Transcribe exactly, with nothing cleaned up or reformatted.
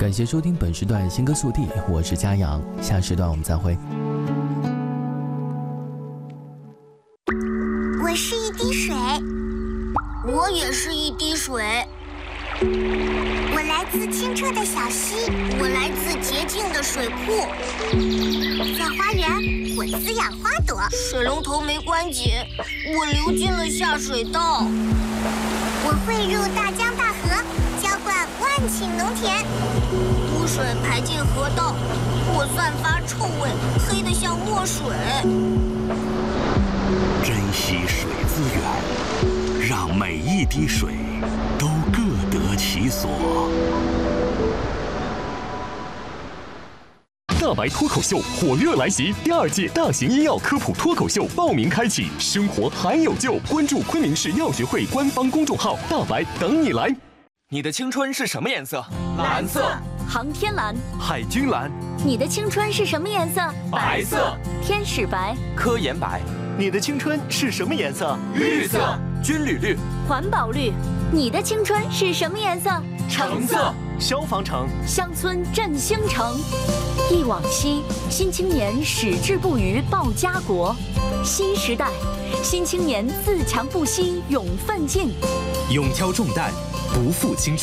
感谢收听本时段新歌速递，我是嘉阳，下时段我们再会。 我是一滴水， 我也是一滴水。 我来自清澈的小溪， 我来自洁净的水库。 在花园，我滋养花朵。 水龙头没关紧，我流进了下水道。 我汇入大江大河，浇灌万顷农田。 污水排进河道，我散发臭味，黑得像墨水。 珍惜水资源，让每一滴水都各得其所。 大白脱口秀火热来袭，第二届大型医药科普脱口秀报名开启，生活还有救！关注昆明市药学会官方公众号“大白”，等你来。 你的青春是什么颜色？ 蓝色。 航天蓝。 海军蓝。 你的青春是什么颜色？ 白色。 天使白。 科研白。 你的青春是什么颜色？ 绿色。 军旅绿。 环保绿。你的青春是什么颜色？ 橙色。 消防橙。 乡村振兴城。忆往昔，新青年矢志不渝报家国。新时代，新青年自强不息永奋进。 勇挑重担，不负青春。